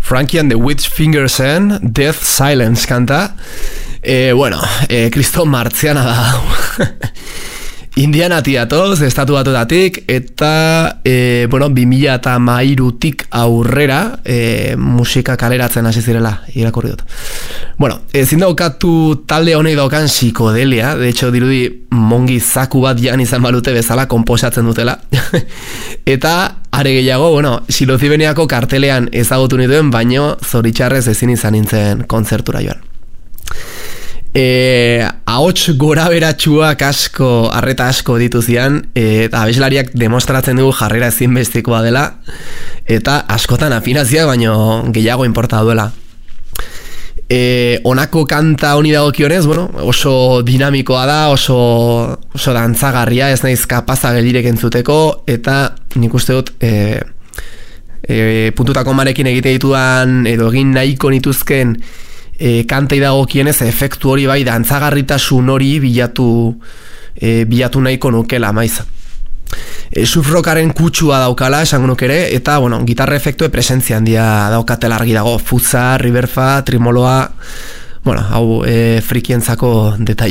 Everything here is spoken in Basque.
Frankie and the Witch Fingersen, Death Silence kanta. Kristo martziana da. Indianatik datoz, estatu batuetatik, eta 2013tik aurrera musika kaleratzen hasi zirela, irakurri dut. Ezin daukatu talde honek daukan psikodelia, de hecho dirudi mongi zaku bat jan izan balute bezala konposatzen dutela. Eta are gehiago, Silozibeniako kartelean ezagutu nituen, baino zoritxarrez ezin izan nintzen kontzertura joan. Ahots gora beratxuak asko, arreta asko dituzian, eta abeslariak demostratzen dugu jarrera ezinbestekoa dela, eta askotan afinazioak baino gehiago inporta duela. Honako kanta honi dagokionez, oso dinamikoa da, oso dantzagarria, ez naiz kapaza geldirek entzuteko, eta nik uste dut puntutako marekin egite ditudan, edo egin nahiko nituzken kantei dagokienez efektu hori bai dantzagarritasun hori bilatu nahiko nukela maiz. Surfrockaren kutsua daukala esango nuk ere, eta gitarra efektue presentzia handia daukatela argi dago, fuzza, riverfa, trimoloa, hau frikientzako detaile.